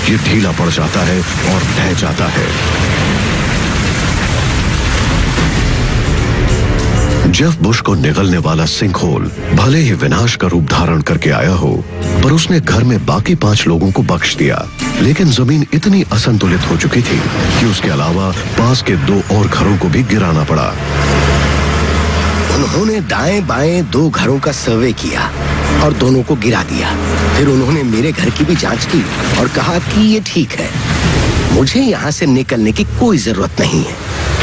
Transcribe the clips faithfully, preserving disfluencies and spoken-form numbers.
ये ढीला पड़ जाता है और ढह जाता है। जेफ बुश को निगलने वाला सिंक होल भले ही विनाश का रूप धारण करके आया हो, पर उसने घर में बाकी पांच लोगों को बख्श दिया। लेकिन जमीन इतनी असंतुलित हो चुकी थी कि उसके अलावा पास के दो और घरों को भी गिराना पड़ा। उन्होंने दाएं बाएं दो घरों का सर्वे किया और दोनों को गिरा दिया। फिर उन्होंने मेरे घर की भी जांच की और कहा कि ये ठीक है, मुझे यहाँ से निकलने की कोई जरूरत नहीं है।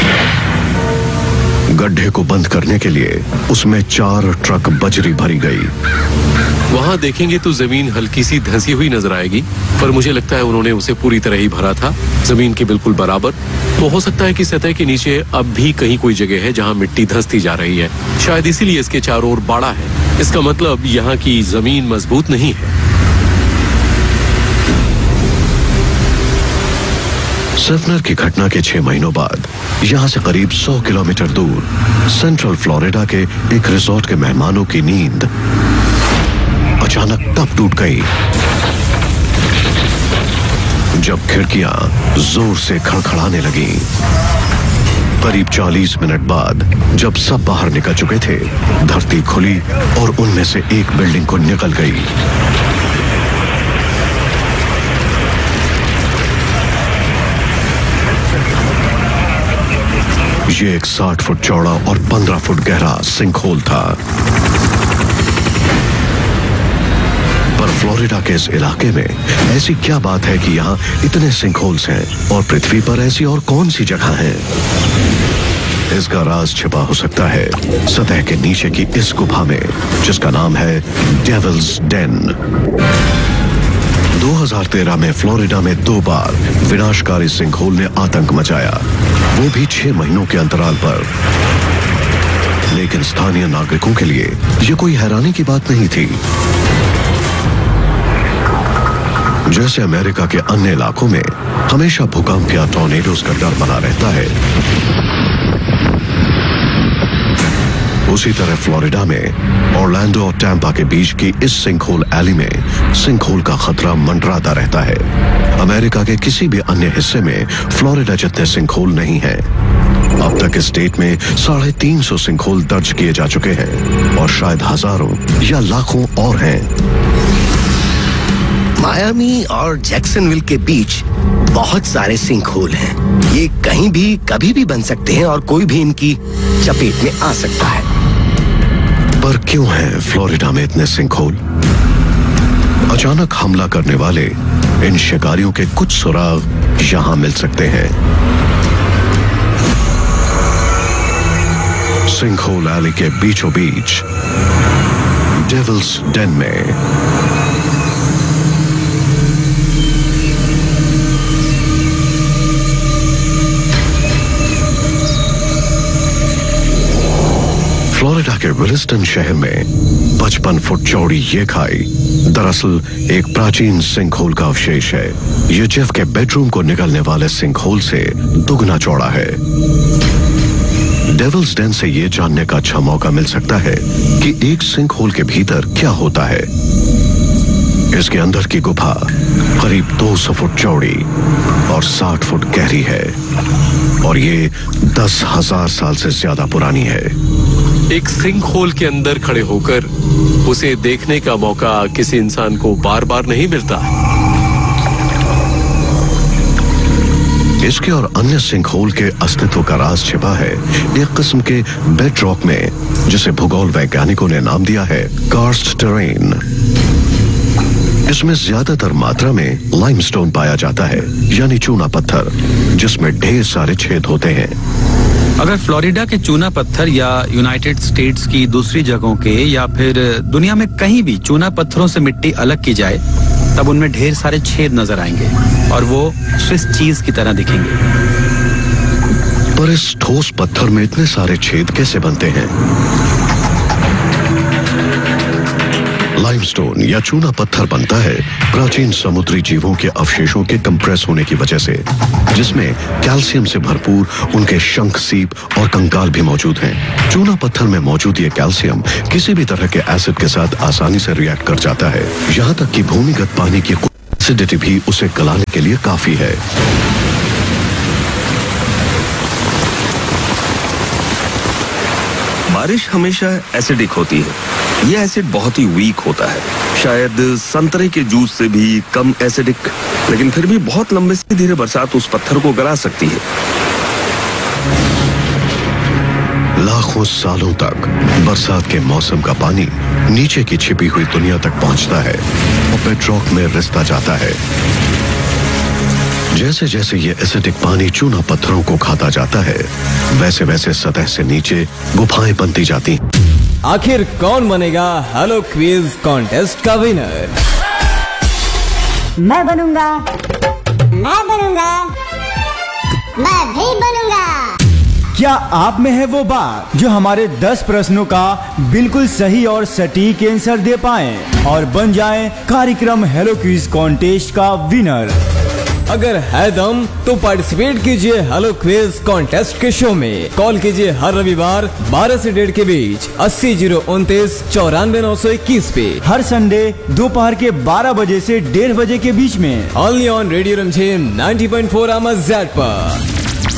गड्ढे को बंद करने के लिए उसमें चार ट्रक बजरी भरी गई। वहां देखेंगे तो जमीन हल्की सी धंसी हुई नजर आएगी, पर मुझे लगता है उन्होंने उसे पूरी तरह ही भरा था, जमीन के बिल्कुल बराबर। तो हो सकता है कि सतह के नीचे अब भी कहीं कोई जगह है जहां मिट्टी धंसती जा रही है। शायद इसीलिए इसके चारों ओर बाड़ा है। इसका मतलब यहाँ की जमीन मजबूत नहीं है। सेफनर की घटना के छह महीनों बाद यहाँ से करीब सौ किलोमीटर दूर सेंट्रल फ्लोरिडा के एक रिसोर्ट के मेहमानों की नींद अचानक तब टूट गई जब खिड़कियां जोर से खड़खड़ाने लगीं। करीब चालीस मिनट बाद जब सब बाहर निकल चुके थे, धरती खुली और उनमें से एक बिल्डिंग को निकल गई। ये एक साठ फुट चौड़ा और पंद्रह फुट गहरा सिंक होल था। पर फ्लोरिडा के इस इलाके में ऐसी क्या बात है कि यहाँ इतने सिंक होल्स हैं, और पृथ्वी पर ऐसी और कौन सी जगह है? इसका राज छिपा हो सकता है सतह के नीचे की इस गुफा में, जिसका नाम है डेविल्स डेन। दो हज़ार तेरह में फ्लोरिडा में दो बार विनाशकारी सिंक होल ने आतंक मचाया, वो भी छह महीनों के अंतराल पर। लेकिन स्थानीय नागरिकों के लिए ये कोई हैरानी की बात नहीं थी। जैसे अमेरिका के अन्य इलाकों में हमेशा भूकंप या टॉर्नेडोज का डर बना रहता है, उसी तरह फ्लोरिडा में ऑरलैंडो और टैंपा के बीच की इस सिंकहोल एली में सिंकहोल का खतरा मंडराता रहता है। अमेरिका के किसी भी अन्य हिस्से में फ्लोरिडा जितने सिंकहोल नहीं हैं। अब तक इस स्टेट में साढ़े तीन सौ सिंकहोल दर्ज किए जा चुके हैं, और शायद हजारों या लाखों और हैं। मायामी और जैक्सनविल के बीच बहुत सारे सिंकहोल हैं। ये कहीं भी कभी भी बन सकते हैं और कोई भी इनकी चपेट में आ सकता है। पर क्यों है फ्लोरिडा में इतने सिंकहोल? अचानक हमला करने वाले इन शिकारियों के कुछ सुराग यहां मिल सकते हैं। सिंकहोल एली के बीचों बीच डेविल्स डेन में फ्लोरिडा के विलिस्टन शहर में पचपन फुट चौड़ी ये खाई दरअसल एक प्राचीन सिंकहोल का अवशेष है। ये जेफ के बेडरूम को निकलने वाले सिंकहोल से दुगना चौड़ा है। डेविल्स डेन से ये जानने का अच्छा मौका मिल सकता है कि एक सिंकहोल के भीतर क्या होता है। इसके अंदर की गुफा करीब दो सौ फुट चौड़ी और साठ फुट गहरी है, और ये दस हजार साल से ज्यादा पुरानी है। एक सिंक होल के अंदर खड़े होकर उसे देखने का मौका किसी इंसान को बार बार नहीं मिलता। इसके और अन्य सिंक होल के अस्तित्व का राज छिपा है एक किस्म के बेड रॉक में, जिसे भूगोल वैज्ञानिकों ने नाम दिया है कार्स्ट टेरेन। इसमें ज्यादातर मात्रा में लाइमस्टोन पाया जाता है, यानी चूना पत्थर, जिसमें ढेर सारे छेद होते हैं। अगर फ्लोरिडा के चूना पत्थर या यूनाइटेड स्टेट्स की दूसरी जगहों के या फिर दुनिया में कहीं भी चूना पत्थरों से मिट्टी अलग की जाए, तब उनमें ढेर सारे छेद नजर आएंगे और वो स्विस चीज की तरह दिखेंगे। पर इस ठोस पत्थर में इतने सारे छेद कैसे बनते हैं? लाइमस्टोन या चूना पत्थर बनता है प्राचीन समुद्री जीवों के अवशेषों के कंप्रेस होने की वजह से, जिसमें कैल्शियम से भरपूर उनके शंख, सीप और कंकाल भी मौजूद हैं। चूना पत्थर में मौजूद ये कैल्शियम किसी भी तरह के एसिड के साथ आसानी से रिएक्ट कर जाता है, यहाँ तक कि भूमिगत पानी की एसिडिटी भी उसे गलाने के लिए काफी है। बारिश हमेशा एसिडिक होती है। यह एसिड बहुत ही वीक होता है, शायद संतरे के जूस से भी कम एसिडिक, लेकिन फिर भी बहुत लंबे से धीरे बरसात उस पत्थर को गला सकती है। लाखों सालों तक बरसात के मौसम का पानी नीचे की छिपी हुई दुनिया तक पहुंचता है और बेडरॉक में रिसता जाता है। जैसे जैसे ये एसिडिक पानी चूना पत्थरों को खाता जाता है, वैसे वैसे सतह से नीचे गुफाएं बनती जाती। आखिर कौन बनेगा हेलो क्विज कॉन्टेस्ट का विनर? मैं बनूंगा, मैं बनूंगा, मैं भी बनूंगा। क्या आप में है वो बात जो हमारे दस प्रश्नों का बिल्कुल सही और सटीक आंसर दे पाए और बन जाए कार्यक्रम हेलो क्विज कॉन्टेस्ट का विनर? अगर है दम तो पार्टिसिपेट कीजिए हेलो क्विज कॉन्टेस्ट के शो में। कॉल कीजिए हर रविवार बारह से डेढ़ के बीच अस्सी जीरो उनतीस चौरानवे नौ सौ इक्कीस पे। हर संडे दोपहर के बारह बजे से डेढ़ बजे के बीच में only on radio रमझेम ninety point four आवाज़ पर।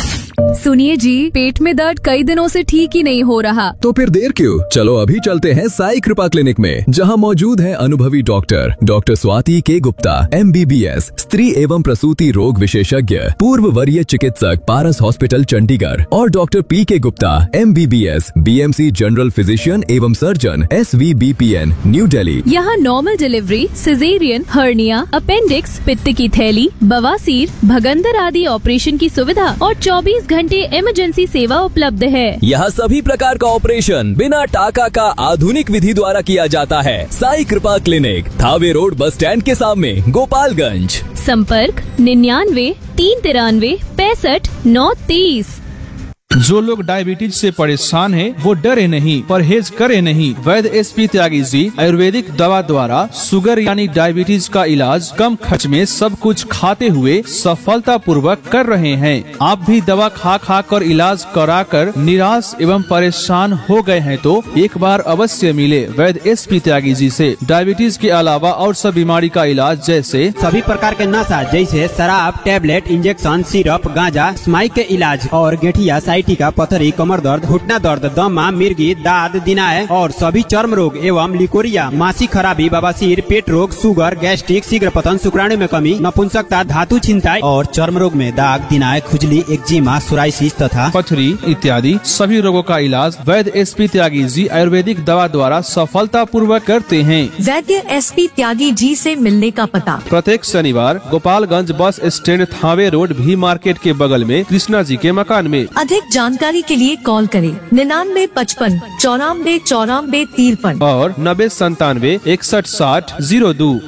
सुनिए जी, पेट में दर्द कई दिनों से ठीक ही नहीं हो रहा। तो फिर देर क्यों, चलो अभी चलते हैं साई कृपा क्लिनिक में, जहां मौजूद है अनुभवी डॉक्टर डॉक्टर स्वाति के Gupta, M B B S, स्त्री एवं प्रसूति रोग विशेषज्ञ, पूर्व वरीय चिकित्सक, पारस हॉस्पिटल चंडीगढ़, और डॉक्टर पी के Gupta, M B B S, B M C general physician एवं surgeon, S V B P N, new Delhi. यहाँ normal delivery, caesarean, hernia, appendix, पित्त की थैली, बवासीर, भगंदर आदि ऑपरेशन की सुविधा और चौबीस घंटे इमरजेंसी सेवा उपलब्ध है। यहाँ सभी प्रकार का ऑपरेशन बिना टाका का आधुनिक विधि द्वारा किया जाता है। साई कृपा clinic, Thawe road, bus stand के सामने, गोपालगंज। संपर्क निन्यानवे तीन तिरानवे पैंसठ नौ तीस। जो लोग डायबिटीज से परेशान हैं, वो डरे नहीं, परहेज करे नहीं। वैद्य एस पी त्यागी जी आयुर्वेदिक दवा द्वारा शुगर यानी डायबिटीज का इलाज कम खर्च में सब कुछ खाते हुए सफलता पूर्वक कर रहे हैं। आप भी दवा खा खा कर इलाज करा कर निराश एवं परेशान हो गए हैं तो एक बार अवश्य मिले वैद्य एस पी त्यागी जी से। डायबिटीज के अलावा और सब बीमारी का इलाज जैसे सभी प्रकार के नशा जैसे शराब, टेबलेट, इंजेक्शन, सिरप, गांजा, स्माइक के इलाज और गेठिया, टीका, पथरी, कमर दर्द, घुटना दर्द, दमा, मिर्गी, दाद, दिनाय और सभी चर्म रोग एवं लिकोरिया, मासिक खराबी, बवासीर, पेट रोग, शुगर, गैस्ट्रिक, शीघ्र पतन, शुक्राणु में कमी, नपुंसकता, धातु छिंताई और चर्म रोग में दाग, दिनाय, खुजली, एक्जिमा, सोराइसिस तथा पथरी इत्यादि सभी रोगों का इलाज वैद्य एस पी त्यागी जी आयुर्वेदिक दवा द्वारा सफलता पूर्वक करते हैं। वैद्य एस पी त्यागी जी से मिलने का पता: प्रत्येक शनिवार Gopalganj bus stand, Thawe road, भी मार्केट के बगल में, कृष्णा जी के मकान में। अधिक जानकारी के लिए कॉल करें निन्यानवे पचपन चौरानवे चौरानवे तिरपन और नब्बे संतानवे इकसठ साठ जीरो दो।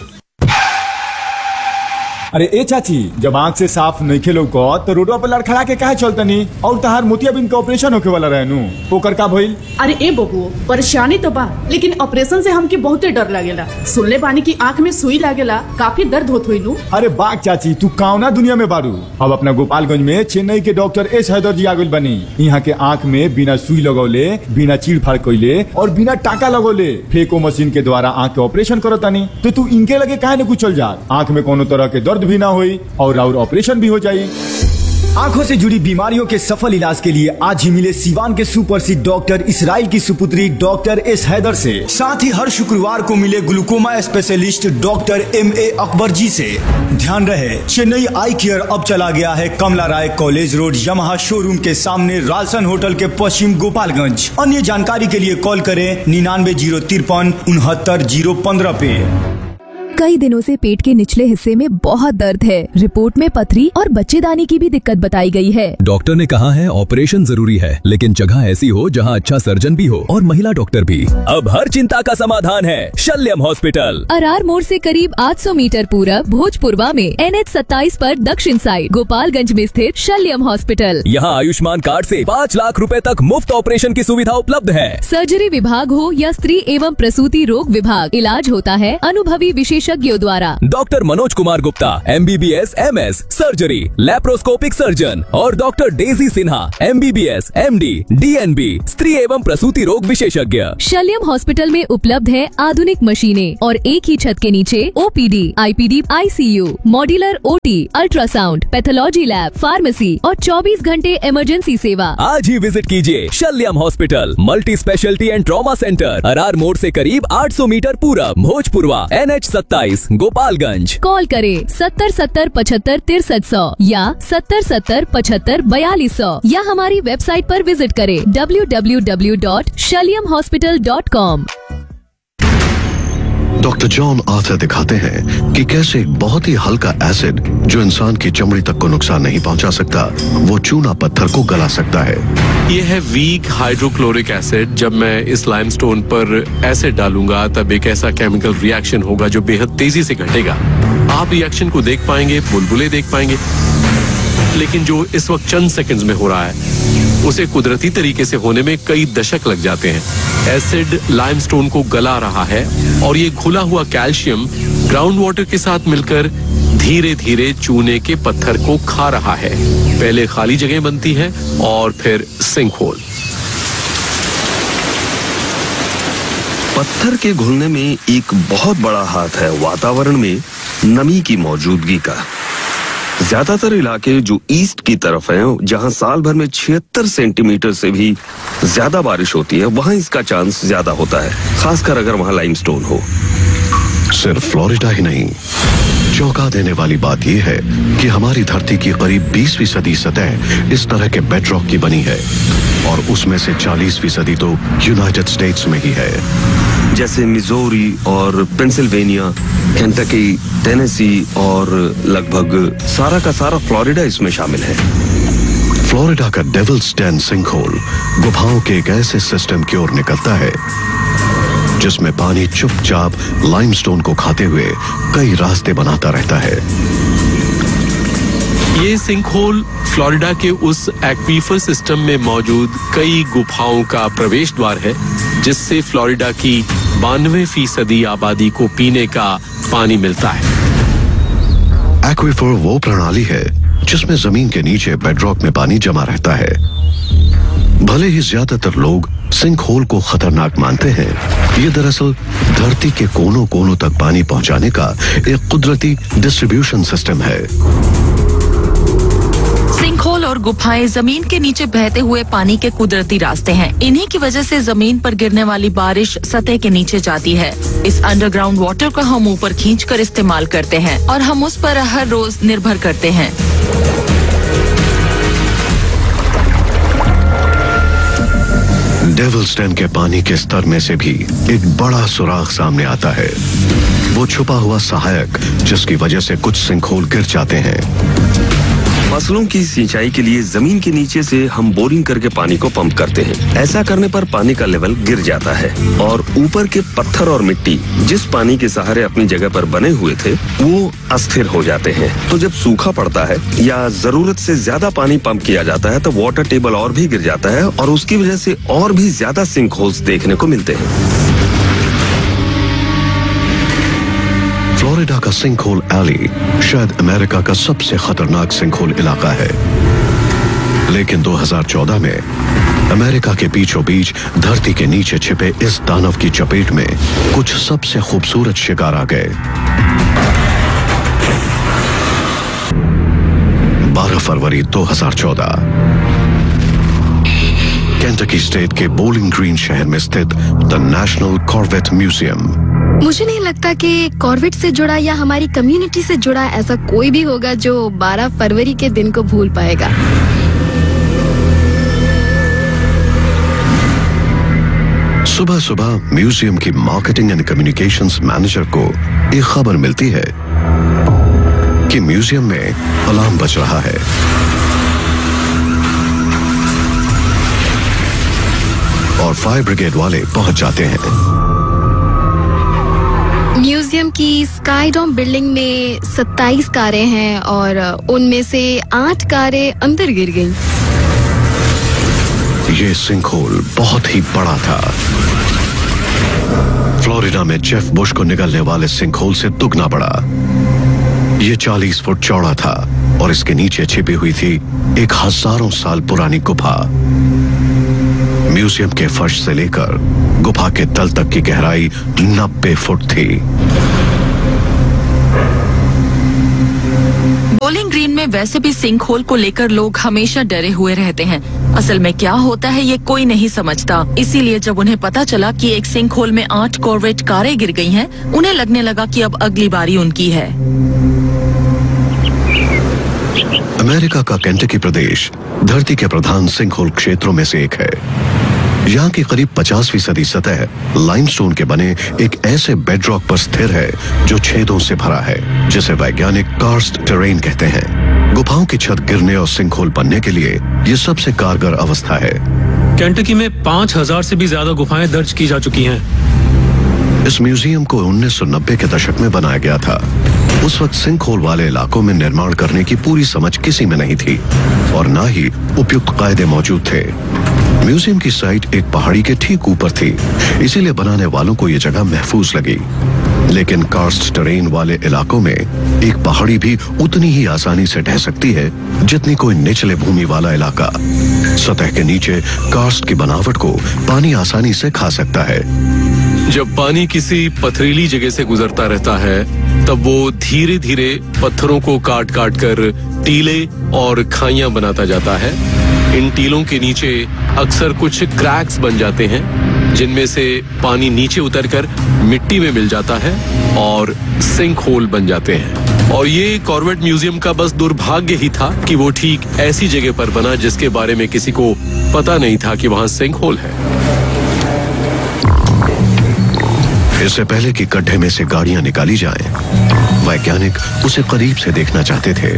अरे ए चाची, जब आँख से साफ नहीं खेलो को तो रोडवा पर लड़खड़ा के काहे चलतनी? और तहार मोतियाबिंद के ऑपरेशन होके वाला रहनु, ओकर का भइल? अरे ए बबू, परेशानी तो बा, लेकिन ऑपरेशन से हमके बहुते डर लगेला। सुनले बानी की आँख में सुई लागेला, काफी दर्द होत होई नु। अरे बाग चाची, तू काउना दुनिया में बारू। अब अपना गोपालगंज में चेन्नई के डॉक्टर एस हैदर जी आगुल बनी। यहाँ के आँख में बिना सुई लगौले, बिना चीड़ फाड़ कइले और बिना टाका लगौले फेको मशीन के द्वारा आँख के ऑपरेशन करतानी। तो तू इनके लगे काहे न कुछ चल जा, आँख में कोनो तरह के दर्द भी ना हुई और और ऑपरेशन भी हो जाए। आंखों से जुड़ी बीमारियों के सफल इलाज के लिए आज ही मिले सिवान के सुप्रसिद्ध डॉक्टर इसराइल की सुपुत्री डॉक्टर एस हैदर से। साथ ही हर शुक्रवार को मिले glaucoma specialist doctor M A Akbar जी से। ध्यान रहे, चेन्नई आई केयर अब चला गया है कमला राय कॉलेज रोड, यमहा शोरूम के सामने, रालसन होटल के पश्चिम, गोपालगंज। अन्य जानकारी के लिए कॉल करें निन्यानवे जीरो तिरपन उनहत्तर जीरो पंद्रह पे। कई दिनों से पेट के निचले हिस्से में बहुत दर्द है। रिपोर्ट में पथरी और बच्चेदानी की भी दिक्कत बताई गई है। डॉक्टर ने कहा है ऑपरेशन जरूरी है, लेकिन जगह ऐसी हो जहां अच्छा सर्जन भी हो और महिला डॉक्टर भी। अब हर चिंता का समाधान है शल्यम हॉस्पिटल। अरार मोड़ से करीब आठ सौ मीटर पूरब, भोजपुरवा में, एन एच सत्ताईस पर दक्षिण साइड, गोपालगंज में स्थित शल्यम हॉस्पिटल। यहाँ आयुष्मान कार्ड से पाँच लाख रुपए तक मुफ्त ऑपरेशन की सुविधा उपलब्ध है। सर्जरी विभाग हो या स्त्री एवं प्रसूति रोग विभाग, इलाज होता है अनुभवी विशेष विशेषज्ञों द्वारा। Doctor Manoj Kumar Gupta M B B S M S surgery laparoscopic surgeon और doctor Daisy Sinha M B B S M D D N B स्त्री एवं प्रसूति रोग विशेषज्ञ। शल्यम हॉस्पिटल में उपलब्ध है आधुनिक मशीनें और एक ही छत के नीचे O P D, I P D, I C you, modular O T, ultrasound, pathology lab, pharmacy और चौबीस घंटे इमरजेंसी सेवा। आज ही विजिट कीजिए शल्यम hospital, multi speciality and trauma centre, Arar मोड़ से करीब आठ सौ मीटर पूरब, भोजपुरवा, एन एच सत्ताईस, गोपालगंज। कॉल करें सत्तर सत्तर पचहत्तर तिरसठ सौ या सत्तर सत्तर पचहत्तर बयालीस सौ या हमारी वेबसाइट पर विजिट करें W W W dot शल्यम hospital dot com. Doctor John Arthur दिखाते हैं कि कैसे एक बहुत ही हल्का एसिड जो इंसान की चमड़ी तक को नुकसान नहीं पहुंचा सकता, वो चूना पत्थर को गला सकता है। ये है वीक हाइड्रोक्लोरिक एसिड। जब मैं इस लाइमस्टोन पर एसिड डालूंगा तब एक ऐसा केमिकल रिएक्शन होगा जो बेहद तेजी से घटेगा। आप रिएक्शन को देख पाएंगे, बुलबुले देख पाएंगे, लेकिन जो इस वक्त चंद सेकंड्स में हो रहा है उसे कुदरती तरीके से होने में कई दशक लग जाते हैं। एसिड लाइमस्टोन को गला रहा है और ये घुला हुआ कैल्शियम ग्राउंड वाटर के साथ मिलकर धीरे धीरे चूने के पत्थर को खा रहा है। पहले खाली जगह बनती है और फिर सिंक होल। पत्थर के घुलने में एक बहुत बड़ा हाथ है वातावरण में नमी की मौजूदगी का। ज्यादातर इलाके जो ईस्ट की तरफ हैं, जहां साल भर में छिहत्तर सेंटीमीटर से भी ज्यादा बारिश होती है, वहां इसका चांस ज्यादा होता है, खासकर अगर वहां लाइमस्टोन हो। सिर्फ फ्लोरिडा ही नहीं, चौंका देने वाली बात यह है कि हमारी धरती की करीब बीस फीसदी सतह इस तरह के बेडरॉक की बनी है और उसमें से चालीस फीसदी तो यूनाइटेड स्टेट्स में ही है, जैसे मिजोरी और पेंसिल्वेनिया, केंटकी, टेनेसी और लगभग सारा का सारा फ्लोरिडा इसमें शामिल है। फ्लोरिडा का डेविल्स डेन सिंकहोल गुफाओं के एक ऐसे सिस्टम की ओर निकलता है जिसमें पानी चुपचाप लाइमस्टोन को खाते हुए कई रास्ते बनाता रहता है। ये सिंकहोल फ्लोरिडा के उस एक्वीफर सिस्टम में मौजूद कई गुफाओं का प्रवेश द्वार है जिससे फ्लोरिडा की बानवे फीसदी आबादी को पीने का पानी मिलता है। एक्वीफर वो प्रणाली है जिसमें जमीन के नीचे बेडरॉक में पानी जमा रहता है। भले ही ज्यादातर लोग सिंक होल को खतरनाक मानते हैं, ये दरअसल धरती के कोनों कोनों तक पानी पहुंचाने का एक कुदरती डिस्ट्रीब्यूशन सिस्टम है। सिंकहोल और गुफाएं जमीन के नीचे बहते हुए पानी के कुदरती रास्ते हैं। इन्हीं की वजह से जमीन पर गिरने वाली बारिश सतह के नीचे जाती है। इस अंडरग्राउंड वाटर को हम ऊपर खींचकर इस्तेमाल करते हैं और हम उस पर हर रोज निर्भर करते हैं। डेविल्स डेन के पानी के स्तर में से भी एक बड़ा सुराख सामने आता है, वो छुपा हुआ सहायक जिसकी वजह से कुछ सिंकहोल गिर जाते हैं। फसलों की सिंचाई के लिए जमीन के नीचे से हम बोरिंग करके पानी को पंप करते हैं। ऐसा करने पर पानी का लेवल गिर जाता है और ऊपर के पत्थर और मिट्टी जिस पानी के सहारे अपनी जगह पर बने हुए थे वो अस्थिर हो जाते हैं। तो जब सूखा पड़ता है या जरूरत से ज्यादा पानी पंप किया जाता है तो वाटर टेबल और भी गिर जाता है और उसकी वजह से और भी ज्यादा सिंक होल्स देखने को मिलते हैं। फ्लोरिडा का सिंकहोल एली शायद अमेरिका का सबसे खतरनाक सिंकहोल इलाका है, लेकिन दो हज़ार चौदह में अमेरिका के बीचों बीच धरती के नीचे छिपे इस दानव की चपेट में कुछ सबसे खूबसूरत शिकार आ गए। बारह फरवरी दो हज़ार चौदह केंटकी स्टेट के बोलिंग ग्रीन शहर में स्थित द नेशनल कॉर्वेट म्यूजियम। मुझे नहीं लगता कि कॉर्वेट से जुड़ा या हमारी कम्युनिटी से जुड़ा ऐसा कोई भी होगा जो बारह फरवरी के दिन को भूल पाएगा। सुबह सुबह म्यूजियम की मार्केटिंग एंड कम्युनिकेशंस मैनेजर को एक खबर मिलती है कि म्यूजियम में अलार्म बज रहा है। और फायर ब्रिगेड वाले पहुंच जाते हैं। म्यूजियम की स्काईडॉम बिल्डिंग में सत्ताईस कारें हैं और उनमें से आठ कारें अंदर गिर गईं। ये सिंकहोल बहुत ही बड़ा था। फ्लोरिडा में जेफ बुश को निगलने वाले सिंकहोल से दुगना बड़ा। ये चालीस फुट चौड़ा था और इसके नीचे छिपी हुई थी एक हजारों साल पुरानी गुफा। म्यूजियम के फर्श से लेकर गुफा के तल तक की गहराई नब्बे फुट थी। बोलिंग ग्रीन में वैसे भी सिंक होल को लेकर लोग हमेशा डरे हुए रहते हैं। असल में क्या होता है ये कोई नहीं समझता। इसीलिए जब उन्हें पता चला कि एक सिंक होल में आठ कॉर्वेट कारें गिर गई हैं, उन्हें लगने लगा कि अब अगली बारी उनकी है। अमेरिका का केंटकी प्रदेश धरती के प्रधान सिंकहोल क्षेत्रों में से एक है। यहाँ की करीब पचास फीसदी सतह लाइमस्टोन के बने एक ऐसे बेडरॉक पर स्थिर है जो छेदों से भरा है, जिसे वैज्ञानिक कार्स्ट टेरेन कहते हैं। गुफाओं की छत गिरने और सिंकहोल बनने के लिए ये सबसे कारगर अवस्था है। केंटकी में पाँच हजार से भी ज्यादा गुफाएं दर्ज की जा चुकी हैं। इस म्यूजियम को उन्नीस सौ नब्बे के दशक में बनाया गया था। उस वक्त सिंकहोल वाले इलाकों में निर्माण करने की पूरी समझ किसी में नहीं थी और न ही उपयुक्त कायदे मौजूद थे। म्यूजियम की साइट एक पहाड़ी के ठीक ऊपर थी, इसीलिए बनाने वालों को यह जगह महफूज लगी। लेकिन कार्स्ट टेरेन वाले इलाकों में एक पहाड़ी भी उतनी ही आसानी से ढह सकती है जितनी कोई निचले भूमि वाला इलाका। सतह के नीचे कार्स्ट की बनावट को पानी आसानी से खा सकता है। जब पानी किसी पथरीली जगह से गुजरता रहता है तब वो धीरे धीरे पत्थरों को काट काट कर टीले और खाइयां बनाता जाता है। इन टीलों के नीचे अक्सर कुछ क्रैक्स बन जाते हैं जिनमें से पानी नीचे उतरकर मिट्टी में मिल जाता है और सिंक होल बन जाते हैं। और ये कॉर्वेट म्यूजियम का बस दुर्भाग्य ही था कि वो ठीक ऐसी जगह पर बना जिसके बारे में किसी को पता नहीं था कि वहां सिंक होल है। इससे पहले कि गड्ढे में से गाड़ियां निकाली जाएं, वैज्ञानिक उसे करीब से देखना चाहते थे।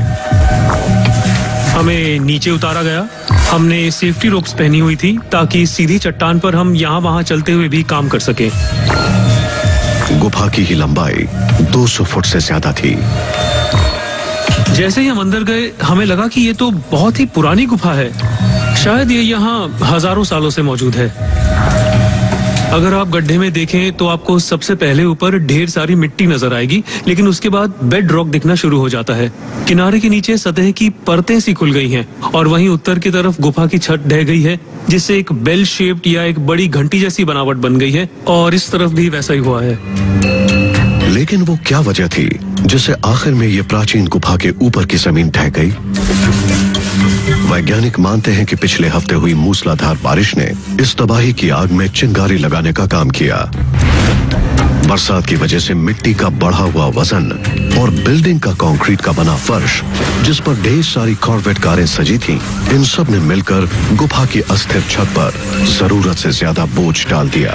हमें नीचे उतारा गया। हमने सेफ्टी रोप्स पहनी हुई थी ताकि सीधी चट्टान पर हम यहाँ वहाँ चलते हुए भी काम कर सकें। गुफा की ही लंबाई दो सौ फुट से ज्यादा थी। जैसे ही हम अंदर गए हमें लगा कि ये तो बहुत ही पुरानी गुफा है। शायद ये यहाँ हजारों सालों से मौजूद है। अगर आप गड्ढे में देखें तो आपको सबसे पहले ऊपर ढेर सारी मिट्टी नजर आएगी, लेकिन उसके बाद बेड रॉक दिखना शुरू हो जाता है। किनारे के नीचे सतह की परतें सी खुल गई हैं और वहीं उत्तर की तरफ गुफा की छत ढह गई है, जिससे एक बेल शेप्ड या एक बड़ी घंटी जैसी बनावट बन गई है और इस तरफ भी वैसा ही हुआ है। लेकिन वो क्या वजह थी जिससे आखिर में ये प्राचीन गुफा के ऊपर की जमीन ढह गई? वैज्ञानिक मानते हैं कि पिछले हफ्ते हुई मूसलाधार बारिश ने इस तबाही की आग में चिंगारी लगाने का काम किया। बरसात की वजह से मिट्टी का बढ़ा हुआ वजन और बिल्डिंग का कंक्रीट का बना फर्श, जिस पर ढेर सारी कॉर्वेट कारें सजी थीं, इन सब ने मिलकर गुफा की अस्थिर छत पर जरूरत से ज्यादा बोझ डाल दिया।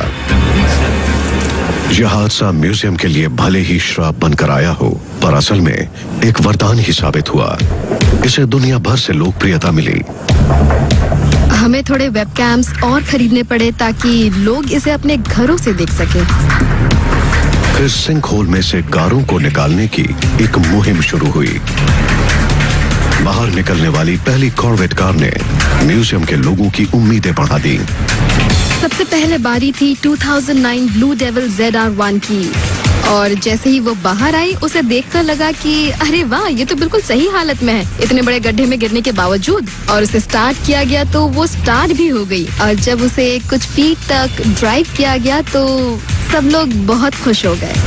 यह हादसा म्यूजियम के लिए भले ही श्राप बनकर आया हो, पर असल में एक वरदान ही साबित हुआ। इसे दुनिया भर से लोकप्रियता मिली। हमें थोड़े वेबकैम्स और खरीदने पड़े ताकि लोग इसे अपने घरों से देख सकें। फिर सिंक होल में से कारों को निकालने की एक मुहिम शुरू हुई। बाहर निकलने वाली पहली कॉर्वेट कार ने म्यूजियम के लोगों की उम्मीदें बढ़ा दी। सबसे पहले बारी थी दो हज़ार नौ blue devil Z R one की, और जैसे ही वो बाहर आई उसे देखकर लगा कि अरे वाह, ये तो बिल्कुल सही हालत में है इतने बड़े गड्ढे में गिरने के बावजूद। और उसे स्टार्ट किया गया तो वो स्टार्ट भी हो गई, और जब उसे कुछ फीट तक ड्राइव किया गया तो सब लोग बहुत खुश हो गए।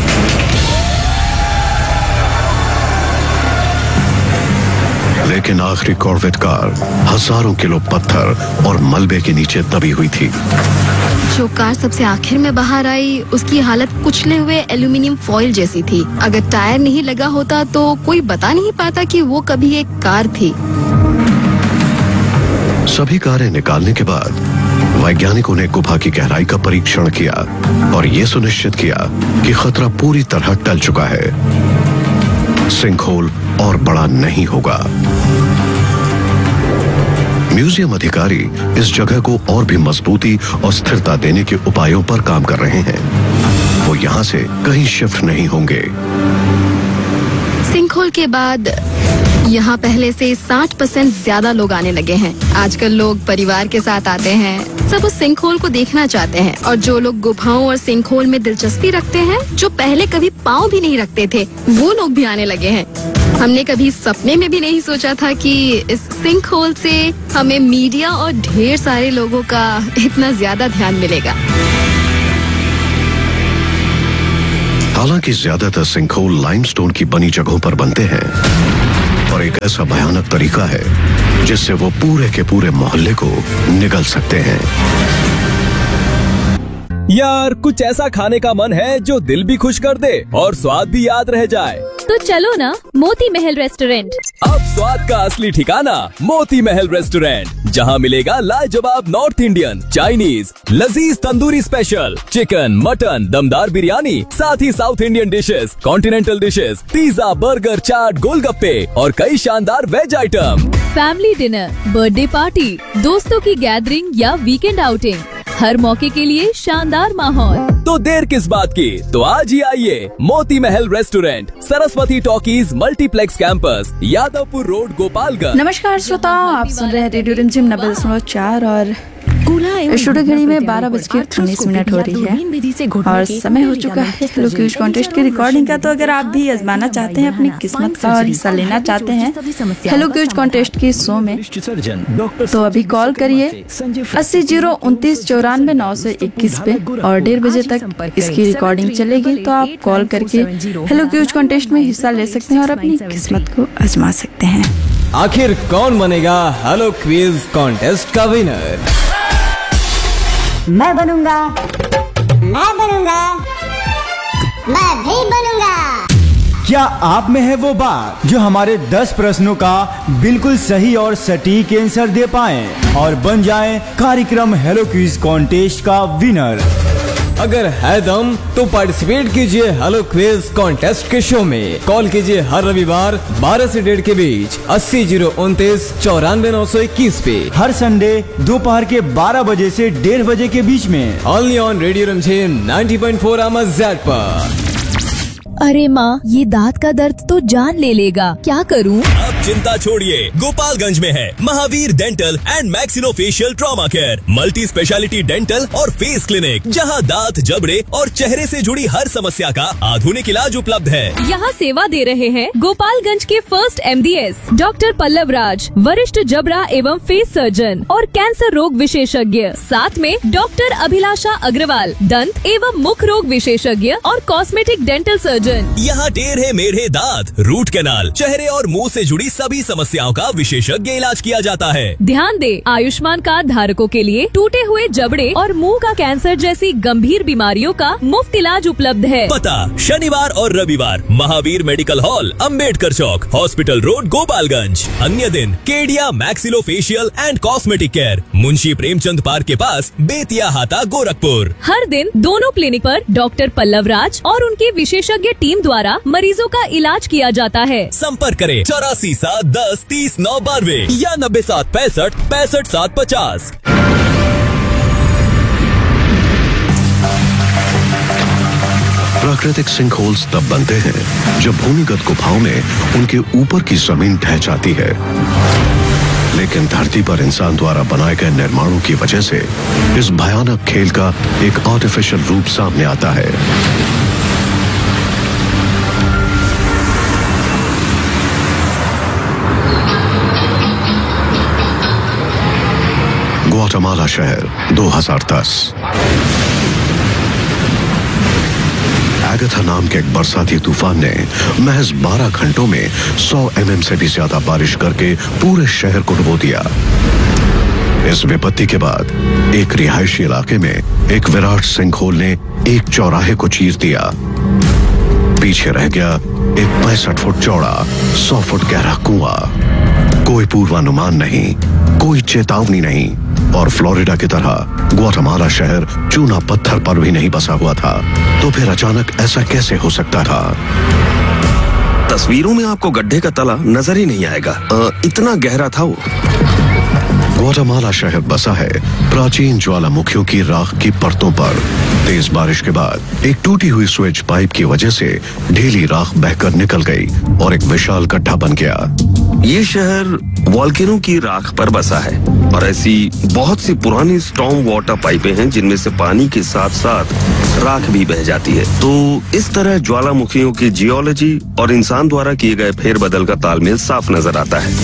लेकिन आखिरी कॉर्वेट कार हजारों किलो पत्थर और मलबे के नीचे दबी हुई थी। जो कार सबसे आखिर में बाहर आई उसकी हालत कुचले हुए एल्यूमिनियम फॉइल जैसी थी। अगर टायर नहीं लगा होता तो कोई बता नहीं पाता कि वो कभी एक कार थी। सभी कारें निकालने के बाद वैज्ञानिकों ने गुफा की गहराई का परीक्षण किया और ये सुनिश्चित किया कि खतरा पूरी तरह टल चुका है। सिंक होल और बड़ा नहीं होगा। म्यूजियम अधिकारी इस जगह को और भी मजबूती और स्थिरता देने के उपायों पर काम कर रहे हैं। वो यहाँ से कहीं शिफ्ट नहीं होंगे। सिंक होल के बाद यहाँ पहले से साठ परसेंट ज्यादा लोग आने लगे हैं। आजकल लोग परिवार के साथ आते हैं, सब उस सिंकहोल को देखना चाहते हैं। और जो लोग गुफाओं और सिंकहोल में दिलचस्पी रखते हैं, जो पहले कभी पाँव भी नहीं रखते थे, वो लोग भी आने लगे हैं। हमने कभी सपने में भी नहीं सोचा था कि इस सिंकहोल से हमें मीडिया और ढेर सारे लोगों का इतना ज्यादा ध्यान मिलेगा। हालांकि ज्यादातर सिंकहोल लाइमस्टोन की बनी जगहों पर बनते हैं और एक ऐसा भयानक तरीका है जिससे वो पूरे के पूरे मोहल्ले को निगल सकते हैं। यार कुछ ऐसा खाने का मन है जो दिल भी खुश कर दे और स्वाद भी याद रह जाए। तो चलो ना मोती महल रेस्टोरेंट। अब स्वाद का असली ठिकाना मोती महल रेस्टोरेंट, जहां मिलेगा लाजवाब नॉर्थ इंडियन, चाइनीज, लजीज तंदूरी स्पेशल, चिकन, मटन, दमदार बिरयानी, साथ ही south Indian dishes, continental dishes, pizza, burger, चाट, गोलगप्पे और कई शानदार veg item. Family dinner, birthday party, दोस्तों की गैदरिंग या वीकेंड आउटिंग, हर मौके के लिए शानदार माहौल। तो देर किस बात की, तो आज ही आइए Moti Mahal restaurant, Saraswati talkies, multiplex campus, Yadavpur road, Gopalganj. नमस्कार श्रोताओ, आप सुन रहे हैं रेडियो रिमझिम नब्बे दशमलव चार और स्टूडियो घड़ी में बारह बज के उन्नीस मिनट हो रही है और समय हो चुका है हेलो क्विज कॉन्टेस्ट की रिकॉर्डिंग का। तो अगर आप भी आजमाना चाहते हैं अपनी किस्मत का और हिस्सा लेना चाहते हैं हेलो क्विज कॉन्टेस्ट की शो में, तो अभी कॉल करिए अस्सी जीरो उनतीस चौरानवे नौ सौ इक्कीस पे और डेढ़ बजे तक इसकी रिकॉर्डिंग चलेगी। तो आप कॉल करके हेलो क्विज कॉन्टेस्ट में हिस्सा ले सकते हैं और अपनी किस्मत को आजमा सकते हैं। आखिर कौन बनेगा हेलो क्विज कॉन्टेस्ट का विनर? मैं बनूंगा, मैं बनूंगा, मैं भी बनूंगा। क्या आप में है वो बात जो हमारे दस प्रश्नों का बिल्कुल सही और सटीक आंसर दे पाए और बन जाए कार्यक्रम हेलो क्विज कॉन्टेस्ट का विनर? अगर है दम तो पार्टिसिपेट कीजिए हेलो क्विज कॉन्टेस्ट के शो में। कॉल कीजिए हर रविवार बारह से डेढ़ के बीच अस्सी जीरो उनतीस चौरानवे नौ सौ इक्कीस पे। हर संडे दोपहर के बारह बजे से डेढ़ बजे के बीच में ओनली ऑन रेडियो रिमझिम नब्बे पॉइंट चार एमएचजेड पर। अरे माँ, ये दांत का दर्द तो जान ले लेगा, क्या करूँ? अब चिंता छोड़िए, गोपालगंज में है Mahavir dental and maxillofacial trauma care, multi speciality dental और फेस क्लिनिक, जहां दांत, जबड़े और चेहरे से जुड़ी हर समस्या का आधुनिक इलाज उपलब्ध है। यहाँ सेवा दे रहे हैं गोपालगंज के फर्स्ट एमडीएस डॉक्टर पल्लव राज, वरिष्ठ जबड़ा एवं फेस सर्जन और कैंसर रोग विशेषज्ञ, साथ में डॉक्टर अभिलाषा अग्रवाल, दंत एवं मुख रोग विशेषज्ञ और कॉस्मेटिक डेंटल सर्जन। यहाँ टेढ़े मेढ़े दांत, रूट कैनाल, चेहरे और मुंह से जुड़ी सभी समस्याओं का विशेषज्ञ इलाज किया जाता है। ध्यान दे, आयुष्मान कार्ड धारकों के लिए टूटे हुए जबड़े और मुंह का कैंसर जैसी गंभीर बीमारियों का मुफ्त इलाज उपलब्ध है। पता शनिवार और रविवार महावीर मेडिकल हॉल, अंबेडकर चौक, हॉस्पिटल रोड, गोपालगंज। अन्य दिन Kedia maxillofacial and cosmetic care, Munshi Premchand park के पास, बेतिया हाता, गोरखपुर। हर दिन दोनों क्लिनिक पर डॉक्टर पल्लव राज और उनके विशेषज्ञ टीम द्वारा मरीजों का इलाज किया जाता है। संपर्क करें चौरासी सात दस तीस नौ बानवे या नब्बे सात पैंसठ पैंसठ सात पचास। प्राकृतिक सिंकहोल्स तब बनते हैं जब भूमिगत गुफाओं में उनके ऊपर की जमीन ढह जाती है, लेकिन धरती पर इंसान द्वारा बनाए गए निर्माणों की वजह से इस भयानक खेल का एक आर्टिफिशियल रूप सामने आता है। ग्वाटेमाला शहर दो हज़ार दस। एगाथा नाम के एक बरसाती तूफान ने महज बारह घंटों में सौ एमएम से भी ज्यादा बारिश करके पूरे शहर को डुबो दिया। इस विपत्ति के बाद एक रिहायशी इलाके में एक विराट सिंकहोल ने एक चौराहे को चीर दिया। पीछे रह गया एक पैंसठ फुट चौड़ा, सौ फुट गहरा कुआं। कोई पूर्वानुमान नहीं, कोई चेतावनी नहीं, और फ्लोरिडा की तरह ग्वाटेमाला शहर चूना पत्थर पर भी नहीं बसा हुआ था। तो फिर अचानक ऐसा कैसे हो सकता था? तस्वीरों में आपको गड्ढे का तला नजर ही नहीं आएगा, आ, इतना गहरा था वो। ग्वाटेमाला शहर बसा है प्राचीन ज्वालामुखियों की राख की परतों पर। तेज बारिश के बाद एक टूटी हुई स्विच पाइप की वजह से ढीली राख बहकर निकल गई और एक विशाल गड्ढा बन गया। ये शहर वॉल्केनो की राख पर बसा है और ऐसी बहुत सी पुरानी स्टॉर्म वाटर पाइपें हैं जिनमें से पानी के साथ साथ राख भी बह जाती है। तो इस तरह ज्वालामुखियों की जियोलॉजी और इंसान द्वारा किए गए फेरबदल का तालमेल साफ नजर आता है।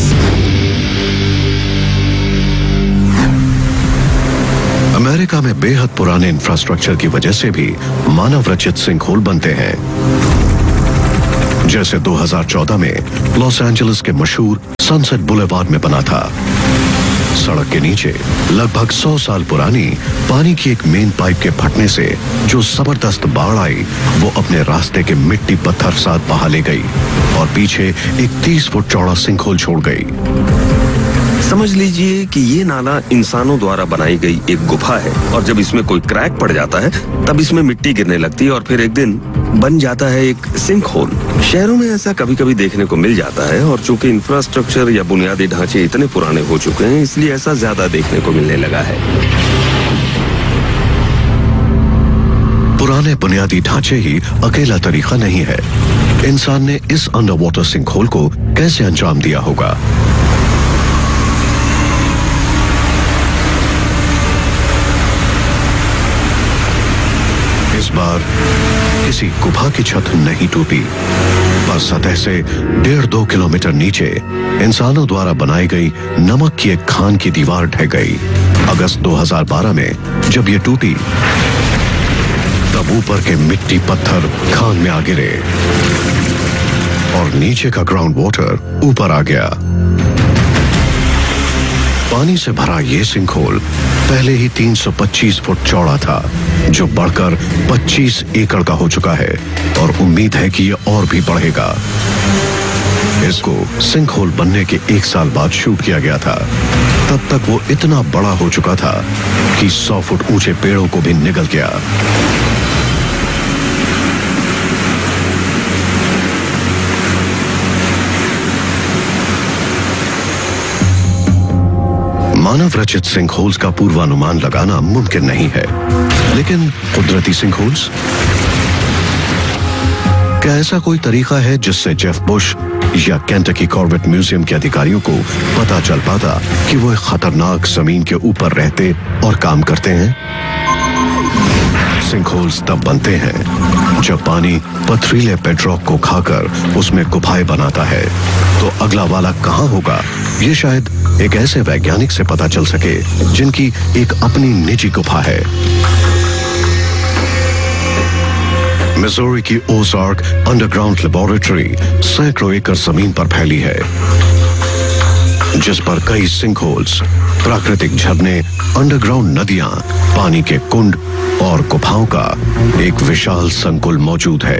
अमेरिका में बेहद पुराने इंफ्रास्ट्रक्चर की वजह से भी मानव रचित सिंकहोल बनते हैं। जैसे दो हज़ार चौदह में लॉस एंजलिस के मशहूर सनसेट बुलेवार्ड में बना था। सड़क के नीचे लगभग सौ साल पुरानी पानी की एक मेन पाइप के फटने से जो जबरदस्त बाढ़ आई वो अपने रास्ते के मिट्टी पत्थर साथ बहा ले गई और पीछे एक तीस फुट चौड़ा सिंकहोल छोड़ गई। समझ लीजिए कि ये नाला इंसानों द्वारा बनाई गई एक गुफा है और जब इसमें कोई क्रैक पड़ जाता है तब इसमें मिट्टी गिरने लगती है और फिर एक दिन बन जाता है एक सिंक होल। शहरों में ऐसा कभी कभी देखने को मिल जाता है और चूंकि इंफ्रास्ट्रक्चर या बुनियादी ढांचे इतने पुराने हो चुके हैं इसलिए ऐसा ज्यादा देखने को मिलने लगा है। पुराने बुनियादी ढांचे ही अकेला तरीका नहीं है। इंसान ने इस अंडर वाटर सिंक होल को कैसे अंजाम दिया होगा। इस बार किसी गुफा की छत नहीं टूटी, बस सतह से डेढ़ दो किलोमीटर नीचे इंसानों द्वारा बनाई गई नमक की एक खान की दीवार ढह गई। अगस्त दो हज़ार बारह में जब ये टूटी तब ऊपर के मिट्टी पत्थर खान में आ गिरे और नीचे का ग्राउंड वाटर ऊपर आ गया। पानी से भरा ये सिंकहोल पहले ही तीन सौ पच्चीस फुट चौड़ा था जो बढ़कर पच्चीस एकड़ का हो चुका है और उम्मीद है कि ये और भी बढ़ेगा। इसको सिंकहोल बनने के एक साल बाद शूट किया गया था। तब तक वो इतना बड़ा हो चुका था कि सौ फुट ऊंचे पेड़ों को भी निगल गया। मानव रचित सिंकहोल्स का पूर्वानुमान लगाना मुमकिन नहीं है, लेकिन कुदरती सिंकहोल्स? क्या ऐसा कोई तरीका है जिससे जेफ बुश या केंटकी कॉर्बेट म्यूजियम के अधिकारियों को पता चल पाता कि वो एक खतरनाक जमीन के ऊपर रहते और काम करते हैं? सिंकहोल्स तब बनते हैं जब पानी पथरीले बेडरॉक को खाकर उसमें गुफाएं बनाता है। तो अगला वाला कहां होगा ये शायद एक ऐसे वैज्ञानिक से पता चल सके जिनकी एक अपनी निजी गुफा है। मिजोरी की ओज़ार्क अंडरग्राउंड लेबोरेटरी सैकड़ों एकड़ जमीन पर फैली है जिस पर कई सिंकहोल्स, प्राकृतिक झरने, अंडरग्राउंड नदियां, पानी के कुंड और गुफाओं का एक विशाल संकुल मौजूद है।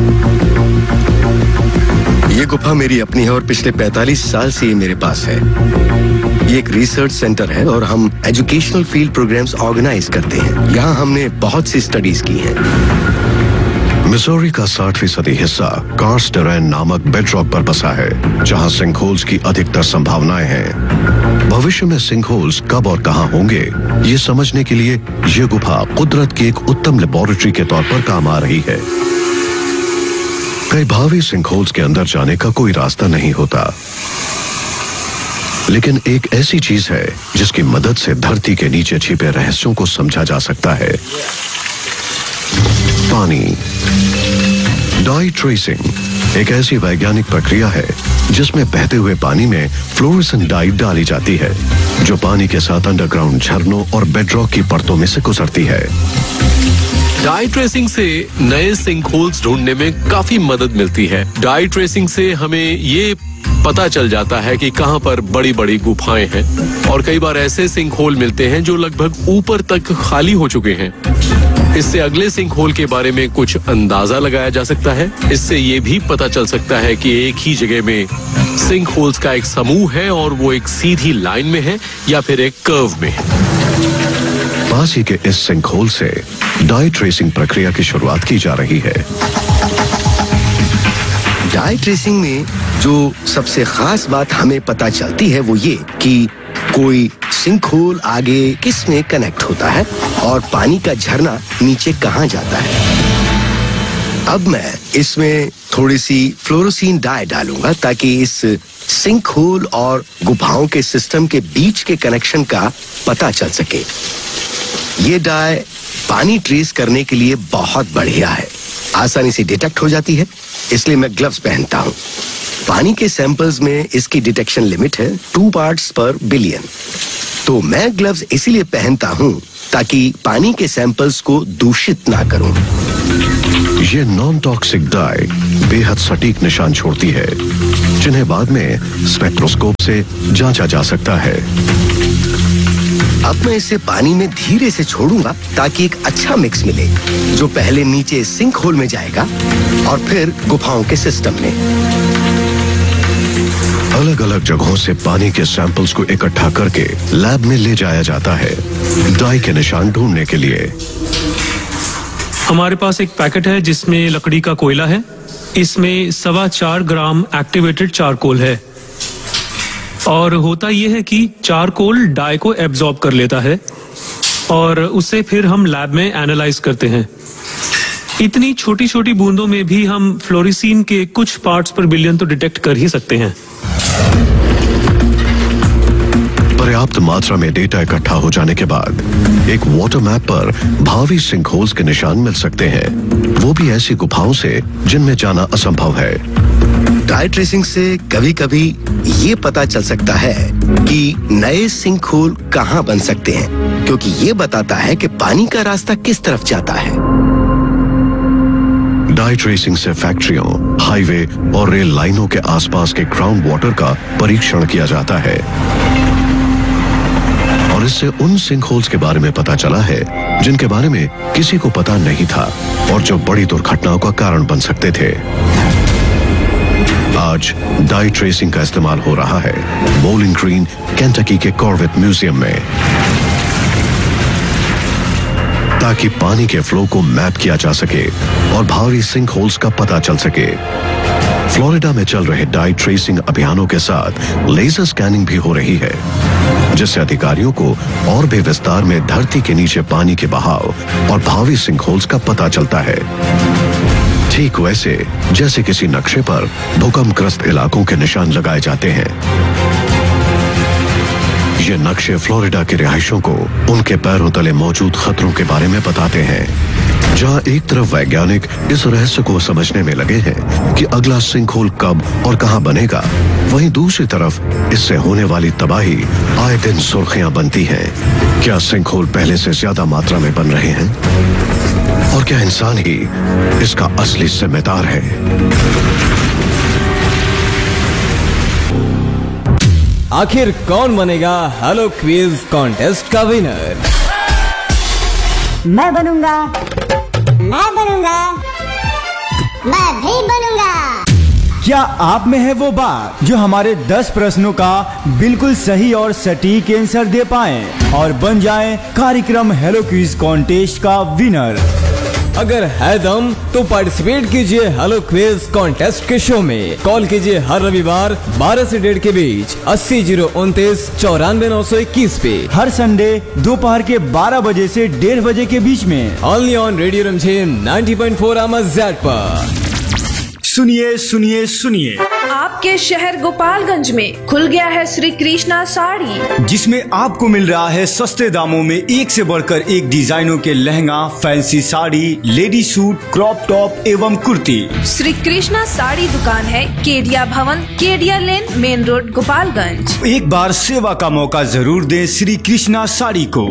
ये गुफा मेरी अपनी है और पिछले पैंतालीस साल से ये मेरे पास है। ये एक रिसर्च सेंटर है और हम एजुकेशनल फील्ड प्रोग्राम्स ऑर्गेनाइज करते हैं। यहाँ हमने बहुत सी स्टडीज की हैं। मिजोरी का साठ फीसदी हिस्सा कार्स्ट टेरेन नामक बेडरॉक पर बसा है जहां सिंकहोल्स की अधिकतर संभावनाएं हैं। भविष्य में सिंकहोल्स कब और कहां होंगे ये समझने के लिए ये गुफा कुदरत की एक उत्तम लेबोरेटरी के तौर पर काम आ रही है। कई भावी सिंकहोल्स के अंदर जाने का कोई रास्ता नहीं होता, लेकिन एक ऐसी चीज है जिसकी मदद से धरती के नीचे छिपे रहस्यों को समझा जा सकता है। पानी। डाई ट्रेसिंग एक ऐसी वैज्ञानिक प्रक्रिया है जिसमें बहते हुए पानी में फ्लोरेसेंट डाई डाली जाती है जो पानी के साथ अंडरग्राउंड झरनों और बेडरॉक की परतों में से गुजरती है। डाई ट्रेसिंग से नए सिंकहोल्स ढूंढने में काफी मदद मिलती है। डाई ट्रेसिंग से हमें ये पता चल जाता है कि कहां पर बड़ी बड़ी गुफाएं हैं और कई बार ऐसे सिंकहोल मिलते हैं जो लगभग ऊपर तक खाली हो चुके हैं। इससे अगले सिंकहोल के बारे में कुछ अंदाजा लगाया जा सकता है। इससे ये भी पता चल सकता है कि एक ही जगह में सिंकहोल्स का एक समूह है और वो एक सीधी लाइन में है या फिर एक कर्व में है। पास ही के इस सिंकहोल से डाई ट्रेसिंग प्रक्रिया की शुरुआत की जा रही है। डाई ट्रेसिंग में जो सबसे खास बात हमें पता चलती है वो ये कि कोई सिंकहोल आगे किस में कनेक्ट होता है और पानी का झरना नीचे कहां जाता है। अब मैं इसमें थोड़ी सी फ्लोरोसिन डाई डालूंगा ताकि इस सिंक होल और गुफाओं के सिस्टम के बीच के कनेक्शन का पता चल सके। ये डाई पानी ट्रेस करने के लिए बहुत बढ़िया है, आसानी से डिटेक्ट हो जाती है, इसलिए मैं ग्लव्स पहनता हूँ। पानी के सैंपल्स में इसकी डिटेक्शन लिमिट है टू पार्ट्स पर बिलियन, तो मैं ग्लव्स इसीलिए पहनता हूँ ताकि पानी के सैंपल्स को दूषित ना करूं। ये नॉन टॉक्सिक डाई बेहद सटीक निशान छोड़ती है, जिन्हें बाद में स्पेक्ट्रोस्कोप से जांचा जा सकता है। अब मैं इसे पानी में धीरे से छोड़ूंगा ताकि एक अच्छा मिक्स मिले, जो पहले नीचे सिंक होल में जाएगा और फिर गुफाओं के सिस्टम में। अलग अलग जगहों से पानी के सैंपल्स को इकट्ठा करके लैब में ले जाया जाता है डाई के निशान ढूंढने के लिए। हमारे पास एक पैकेट है जिसमें लकड़ी का कोयला है। इसमें सवा चार ग्राम एक्टिवेटेड चारकोल है और होता यह है कि चारकोल डाई को एब्जॉर्ब कर लेता है और उसे फिर हम लैब में एनालाइज करते हैं। इतनी छोटी छोटी बूंदों में भी हम फ्लोरिसीन के कुछ पार्ट्स पर बिलियन तो डिटेक्ट कर ही सकते हैं। पर्याप्त मात्रा में डेटा इकट्ठा हो जाने के बाद एक वाटर मैप पर भावी सिंक होल्स के निशान मिल सकते हैं, वो भी ऐसी गुफाओं से जिनमें जाना असंभव है। डाई ट्रेसिंग से कभी कभी ये पता चल सकता है कि नए सिंक होल कहाँ बन सकते हैं, क्योंकि ये बताता है कि पानी का रास्ता किस तरफ जाता है। डाई ट्रेसिंग से फैक्ट्रियों, हाईवे और रेल लाइनों के आसपास के ग्राउंड वाटर का परीक्षण किया जाता है और इससे उन सिंक होल्स के बारे में पता चला है जिनके बारे में किसी को पता नहीं था और जो बड़ी दुर्घटनाओं का कारण बन सकते थे। आज डाई ट्रेसिंग का इस्तेमाल हो रहा है बोलिंग ग्रीन, केंटकी के कॉर्वेट म्यूजियम में, ताकि पानी के फ्लो को मैप किया जा सके और भावी सिंक होल्स का पता चल सके। फ्लोरिडा में चल रहे डाई ट्रेसिंग अभियानों के साथ लेजर स्कैनिंग भी हो रही है, जिससे अधिकारियों को और भी विस्तार में धरती के नीचे पानी के बहाव और भावी सिंक होल्स का पता चलता है। ठीक वैसे जैसे किसी नक्शे पर भूकंपग्रस्त इलाकों के निशान लगाए जाते हैं। ये नक्शे फ्लोरिडा के रिहायशों को उनके पैरों तले मौजूद खतरों के बारे में बताते हैं। जहां एक तरफ वैज्ञानिक इस रहस्य को समझने में लगे हैं कि अगला सिंक होल कब और कहां बनेगा, वहीं दूसरी तरफ इससे होने वाली तबाही आए दिन सुर्खियां बनती हैं। क्या सिंक होल पहले से ज्यादा मात्रा में बन रहे हैं और क्या इंसान ही इसका असली जिम्मेदार है? आखिर कौन बनेगा हेलो क्विज कॉन्टेस्ट का विनर? मैं बनूंगा, मैं बनूंगा, मैं भी बनूंगा। क्या आप में है वो बात जो हमारे दस प्रश्नों का बिल्कुल सही और सटीक आंसर दे पाए और बन जाए कार्यक्रम हेलो क्विज कॉन्टेस्ट का विनर? अगर है दम तो पार्टिसिपेट कीजिए हेलो क्विज कॉन्टेस्ट के शो में। कॉल कीजिए हर रविवार बारह से डेढ़ के बीच अस्सी जीरो उनतीस चौरानवे नौ सौ इक्कीस पे। हर संडे दोपहर के बारह बजे से डेढ़ बजे के बीच में ओनली ऑन रेडियो रिमझिम नाइंटी पॉइंट फोर एमएज़ेड पर। सुनिए सुनिए सुनिए, आपके शहर गोपालगंज में खुल गया है श्री कृष्णा साड़ी, जिसमें आपको मिल रहा है सस्ते दामों में एक से बढ़कर एक डिजाइनों के lehenga, fancy sari, lady suit, crop top एवं कुर्ती। श्री कृष्णा साड़ी दुकान है केडिया भवन, केडिया लेन, मेन रोड, गोपालगंज। एक बार सेवा का मौका जरूर दें श्री कृष्णा साड़ी को।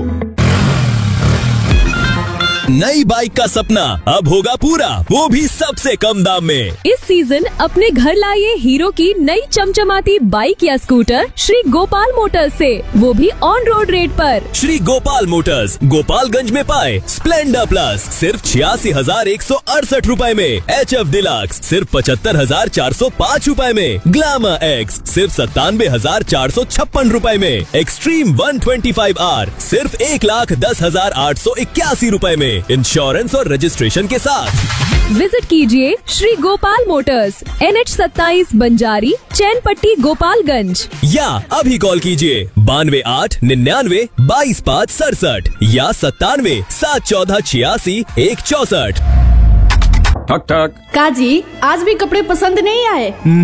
नई बाइक का सपना अब होगा पूरा, वो भी सबसे कम दाम में। इस सीजन अपने घर लाइए हीरो की नई चमचमाती बाइक या स्कूटर श्री गोपाल मोटर्स से, वो भी ऑन रोड रेट पर। श्री गोपाल मोटर्स गोपालगंज में पाए स्प्लेंडर प्लस सिर्फ छियासी हजार एक सौ अड़सठ रूपए में, एच एफ डिलक्स सिर्फ पचहत्तर हजार चार सौ पाँच रूपए में, ग्लैमर एक्स सिर्फ सत्तानवे हजार चार सौ छप्पन रूपए में, extreme one twenty five are सिर्फ एक लाख दस हजार आठ सौ इक्यासी रूपए में, इंश्योरेंस और रजिस्ट्रेशन के साथ। विजिट कीजिए Shri Gopal Motors, N H सत्ताईस बंजारी, चैनपट्टी, गोपालगंज। या अभी कॉल कीजिए बानवे आठ निन्यानवे बाईस पाँच सड़सठ या सत्तानवे सात चौदह छियासी एक चौसठ। ठक ठक। काजी आज भी कपड़े पसंद नहीं आए?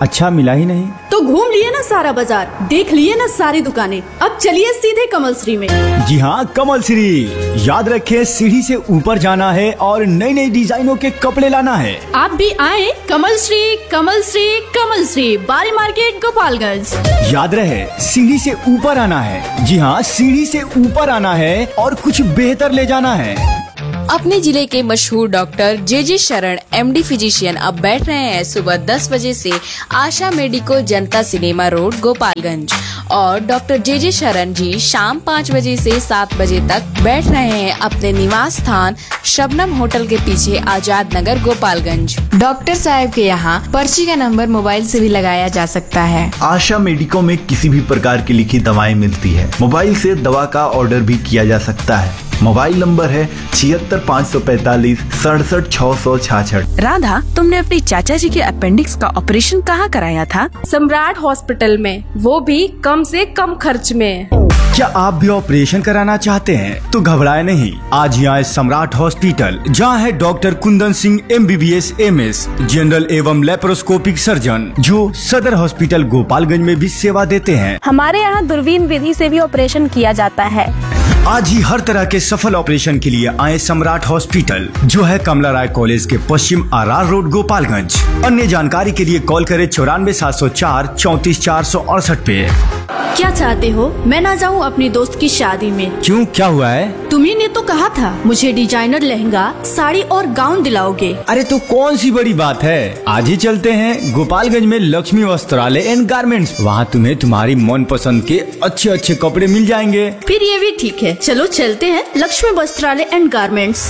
अच्छा मिला ही नहीं। तो घूम लिए ना सारा बाजार, देख लिए ना सारी दुकानें, अब चलिए सीधे कमल श्री में। जी हाँ, कमल श्री। याद रखे सीढ़ी से ऊपर जाना है और नई नई डिजाइनों के कपड़े लाना है। आप भी आए कमल श्री, कमल श्री, कमल श्री, बारी मार्केट, गोपालगंज। याद रहे सीढ़ी से ऊपर आना है। जी हाँ, सीढ़ी से ऊपर आना है और कुछ बेहतर ले जाना है। अपने जिले के मशहूर डॉक्टर जे जे शरण एमडी फिजिशियन अब बैठ रहे हैं सुबह दस बजे से आशा मेडिको जनता सिनेमा रोड गोपालगंज, और डॉक्टर जे जे शरण जी शाम पाँच बजे से सात बजे तक बैठ रहे हैं अपने निवास स्थान शबनम होटल के पीछे आजाद नगर गोपालगंज। डॉक्टर साहब के यहाँ पर्ची का नंबर मोबाइल से भी लगाया जा सकता है। आशा मेडिको में किसी भी प्रकार की लिखी दवाएं मिलती है। मोबाइल से दवा का ऑर्डर भी किया जा सकता है। मोबाइल नंबर है छिहत्तर पाँच सौ पैतालीस सड़सठ छह सौ छाछठ। राधा, तुमने अपनी चाचा जी के अपेंडिक्स का ऑपरेशन कहाँ कराया था? सम्राट हॉस्पिटल में, वो भी कम से कम खर्च में। क्या आप भी ऑपरेशन कराना चाहते हैं तो घबराए नहीं, आज ही आए सम्राट हॉस्पिटल, जहां है doctor Kundan Singh M B B S M S general एवं लेप्रोस्कोपिक सर्जन, जो सदर हॉस्पिटल गोपालगंज में भी सेवा देते हैं। हमारे यहाँ दूरबीन विधि से भी ऑपरेशन किया जाता है। आज ही हर तरह के सफल ऑपरेशन के लिए आए सम्राट हॉस्पिटल, जो है कमला राय कॉलेज के पश्चिम आर रोड गोपालगंज। अन्य जानकारी के लिए कॉल करें चौरानवे सात सौ चार चौतीस चार सौ अड़सठ पे। क्या चाहते हो, मैं ना जाऊँ अपनी दोस्त की शादी में? क्यों, क्या हुआ है? तुम्ही ने तो कहा था मुझे डिजाइनर लहंगा, साड़ी और गाउन दिलाओगे। अरे तो कौन सी बड़ी बात है, आज ही चलते हैं गोपालगंज में लक्ष्मी वस्त्रालय एंड गारमेंट्स। वहाँ तुम्हें तुम्हारी मन पसंद के अच्छे अच्छे कपड़े मिल जाएंगे। फिर ये भी ठीक है, चलो चलते हैं लक्ष्मी वस्त्रालय एंड गारमेंट्स।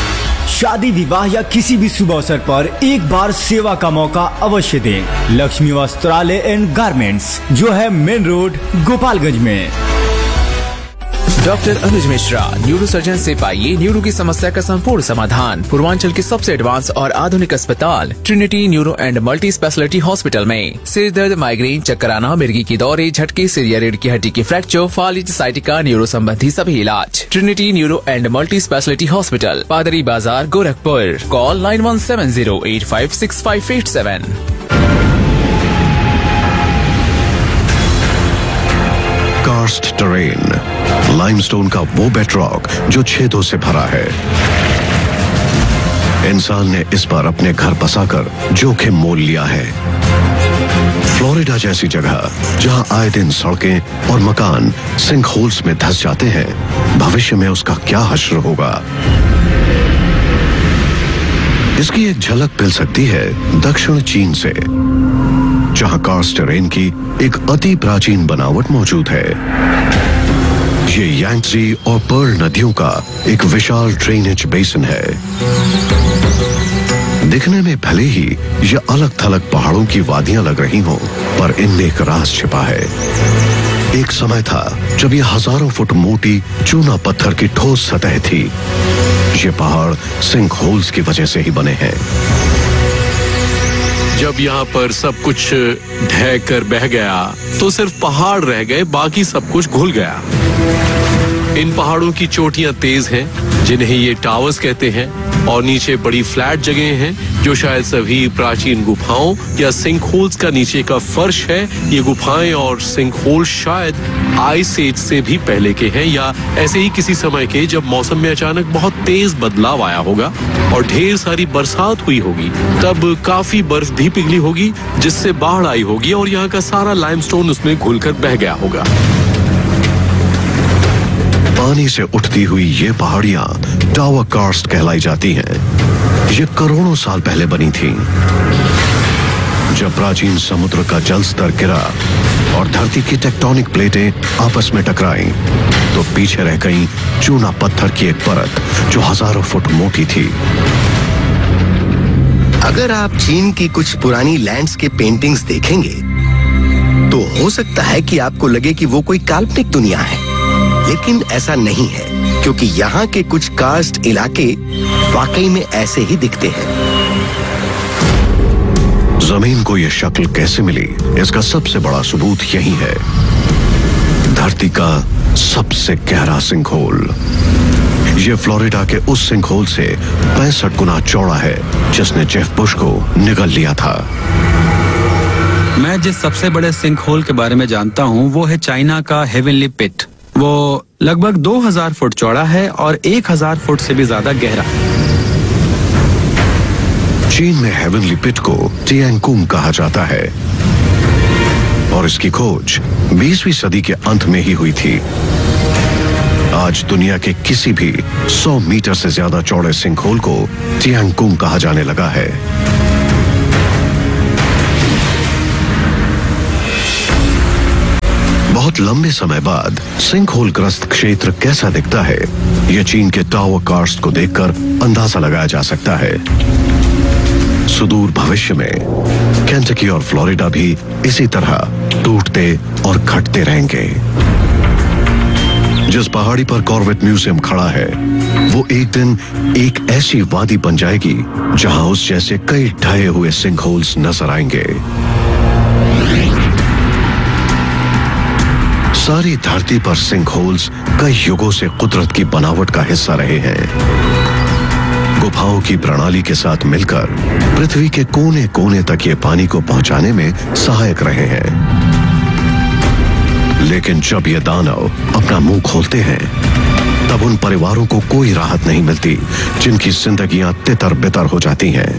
शादी विवाह या किसी भी शुभ अवसर पर एक बार सेवा का मौका अवश्य दें। लक्ष्मी वस्त्रालय एंड गारमेंट्स, जो है मेन रोड गोपालगंज में। डॉक्टर अनुज मिश्रा, न्यूरो सर्जन से पाइए न्यूरो की समस्या का संपूर्ण समाधान। पूर्वांचल के सबसे एडवांस और आधुनिक अस्पताल Trinity neuro and multi speciality hospital में सिर दर्द, माइग्रेन, चक्कर आना, मिर्गी की दौरे, झटके, सिर या रीढ़ की हड्डी की फ्रैक्चर, फालिज, साइटिका, न्यूरो संबंधी सभी इलाज। Trinity neuro and multi speciality hospital, पादरी बाजार, Gorakhpur. Call nine one seven zero eight five six five eight seven. Karst terrain, limestone का वो बेडरॉक जो छेदों से भरा है। इंसान ने इस पर अपने घर बसाकर जोखिम मोल लिया है। फ्लोरिडा जैसी जगह जहां आए दिन सड़कें और मकान सिंक होल्स में धंस जाते हैं, भविष्य में उसका क्या हश्र होगा। इसकी एक झलक मिल सकती है दक्षिण चीन से, जहां कार्स्ट टेरेन की एक अति प्राचीन बनावट मौजूद है। ये यांगत्जे और पर्ल नदियों का एक विशाल ड्रेनेज बेसिन है। दिखने में भले ही ये अलग थलग पहाड़ों की वादियां लग रही हों, पर इनमें एक राज छिपा है। एक समय था जब ये हजारों फुट मोटी चूना पत्थर की ठोस सतह थी। ये पहाड़ सिंक होल्स की वजह से ही बने हैं। जब यहाँ पर सब कुछ ढह कर बह गया तो सिर्फ पहाड़ रह गए, बाकी सब कुछ घुल गया। इन पहाड़ों की चोटियां तेज हैं, जिन्हें ये टावर्स कहते हैं, और नीचे बड़ी फ्लैट जगह हैं जो शायद सभी प्राचीन गुफाओं या सिंक होल्स का नीचे का फर्श है। ये गुफाएं और सिंक होल शायद आइस एज से भी पहले के हैं, या ऐसे ही किसी समय के जब मौसम में अचानक बहुत तेज बदलाव आया होगा और ढेर सारी बरसात हुई होगी। तब काफी बर्फ भी पिघली होगी, जिससे बाढ़ आई होगी और यहाँ का सारा लाइमस्टोन उसमें घुलकर बह गया होगा। पानी से उठती हुई ये पहाड़ियां टावर कार्स्ट कहलाई जाती हैं। ये करोड़ों साल पहले बनी थीं। जब प्राचीन समुद्र का जल स्तर गिरा और धरती की टेक्टोनिक प्लेटें आपस में टकराईं, तो पीछे रह गई चूना पत्थर की एक परत जो हजारों फुट मोटी थी। अगर आप चीन की कुछ पुरानी लैंडस्केप पेंटिंग्स देखेंगे तो हो सकता है कि आपको लगे कि वो कोई काल्पनिक दुनिया है, लेकिन ऐसा नहीं है, क्योंकि यहाँ के कुछ कार्स्ट इलाके वाकई में ऐसे ही दिखते हैं। जमीन को यह शक्ल कैसे मिली, इसका सबसे बड़ा सबूत यही है। धरती का सबसे गहरा सिंक होल। यह फ्लोरिडा के उस सिंक होल से पैंसठ गुना चौड़ा है जिसने जेफ बुश को निगल लिया था। मैं जिस सबसे बड़े सिंक होल के बारे में जानता हूँ वो है चाइना का हेवनली पिट। वो लगभग दो हज़ार फुट चौड़ा है और एक हज़ार फुट से भी ज्यादा गहरा। चीन में हेवनली पिट को टियांगकुंग कहा जाता है और इसकी खोज बीसवीं सदी के अंत में ही हुई थी। आज दुनिया के किसी भी सौ मीटर से ज्यादा चौड़े सिंक होल को टियांगकुंग कहा जाने लगा है। बहुत लंबे समय बाद सिंक होल ग्रस्त क्षेत्र कैसा दिखता है, यह चीन के टावर कार्स्ट को देखकर अंदाजा लगाया जा सकता है। सुदूर भविष्य में केंटकी और फ्लोरिडा भी इसी तरह टूटते और घटते रहेंगे। जिस पहाड़ी पर कॉर्वेट म्यूजियम खड़ा है वो एक दिन एक ऐसी वादी बन जाएगी जहां उस जैसे कई ढहे हुए सिंक होल्स नजर आएंगे। सारी धरती पर सिंक होल्स कई युगों से कुदरत की बनावट का हिस्सा रहे हैं। गुफाओं की प्रणाली के साथ मिलकर पृथ्वी के कोने कोने तक ये पानी को पहुंचाने में सहायक रहे हैं। लेकिन जब ये दानव अपना मुंह खोलते हैं तब उन परिवारों को कोई राहत नहीं मिलती जिनकी जिंदगियां तितर बितर हो जाती हैं।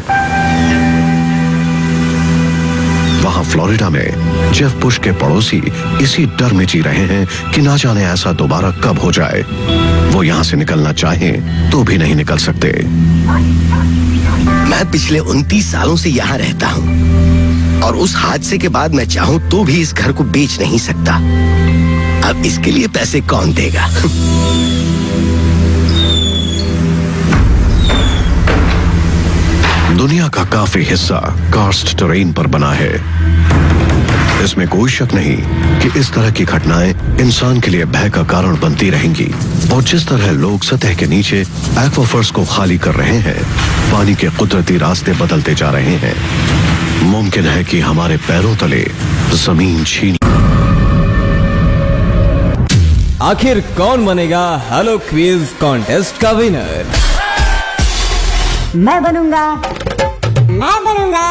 वहां फ्लोरिडा में जेफ बुश के पड़ोसी इसी डर में जी रहे हैं कि ना जाने ऐसा दोबारा कब हो जाए। वो यहां से निकलना चाहें तो भी नहीं निकल सकते। मैं पिछले उनतीस सालों से यहाँ रहता हूँ और उस हादसे के बाद मैं चाहूं तो भी इस घर को बेच नहीं सकता। अब इसके लिए पैसे कौन देगा? दुनिया का काफी हिस्सा कार्स्ट टेरेन पर बना है। इसमें कोई शक नहीं कि इस तरह की घटनाएं इंसान के लिए भय का कारण बनती रहेंगी। और जिस तरह लोग सतह के नीचे एक्वाफर्स को खाली कर रहे हैं, पानी के कुदरती रास्ते बदलते जा रहे हैं, मुमकिन है कि हमारे पैरों तले जमीन छीन। आखिर कौन बनेगा हेलो क्विज कॉन्टेस्ट का विनर? मैं बनूंगा, मैं बनूंगा,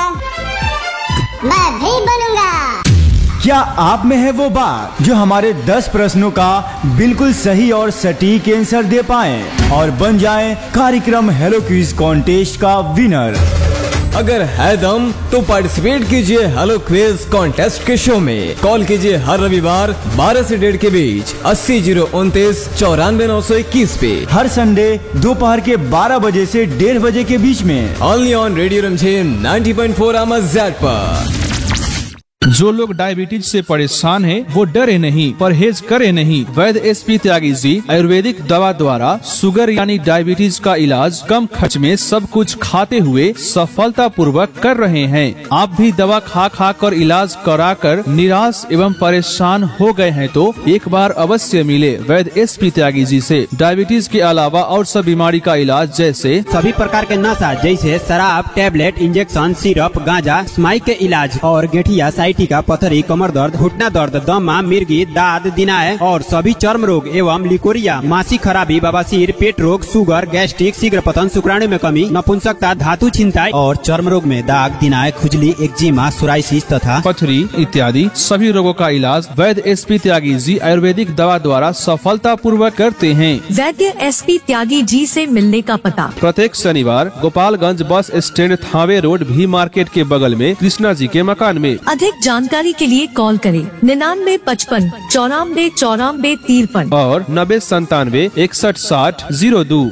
मैं भी बनूंगा। क्या आप में है वो बात जो हमारे दस प्रश्नों का बिल्कुल सही और सटीक आंसर दे पाए और बन जाए कार्यक्रम हेलो क्विज कॉन्टेस्ट का विनर? अगर है दम तो पार्टिसिपेट कीजिए हेलो क्विज कॉन्टेस्ट के शो में। कॉल कीजिए हर रविवार बारह से डेढ़ के बीच अस्सी जीरो उनतीस चौरानवे नौ सौ इक्कीस पे। हर संडे दोपहर के बारह बजे से डेढ़ बजे के बीच में ओनली ऑन रेडियो रिमझिम नब्बे पॉइंट चार एमएचजेड पर। जो लोग डायबिटीज से परेशान हैं, वो डरे नहीं, परहेज करे नहीं। वैद्य एस पी त्यागी जी आयुर्वेदिक दवा द्वारा शुगर यानी डायबिटीज का इलाज कम खर्च में सब कुछ खाते हुए सफलता पूर्वक कर रहे हैं। आप भी दवा खा खा कर इलाज करा कर निराश एवं परेशान हो गए हैं तो एक बार अवश्य मिले वैद्य एस पी त्यागी जी से। डायबिटीज के अलावा और सब बीमारी का इलाज जैसे सभी प्रकार के नशा जैसे शराब, टेबलेट, इंजेक्शन, सिरप, गांजा, स्माइक के इलाज और गेठिया, टीका, पथरी, कमर दर्द, घुटना दर्द, दमा, मिर्गी, दाद, दिनाय और सभी चर्म रोग एवं लिकोरिया, मासिक खराबी, बवासीर, पेट रोग, शुगर, गैस्ट्रिक, शीघ्र पतन, शुक्राणु में कमी, नपुंसकता, धातु छिंताई और चर्म रोग में दाग, दिनाय, खुजली, एक्जिमा, सोराइसिस तथा पथरी इत्यादि सभी रोगों का इलाज वैद्य एस पी त्यागी जी आयुर्वेदिक दवा द्वारा सफलता पूर्वक करते हैं। वैद्य एस पी त्यागी जी से मिलने का पता प्रत्येक शनिवार Gopalganj bus stand, Thawe road, भी मार्केट के बगल में कृष्णा जी के मकान में। अधिक जानकारी के लिए कॉल करें निन्यानवे पचपन चौरानवे चौरानवे तिरपन और नब्बे संतानवे इकसठ साठ जीरो दो।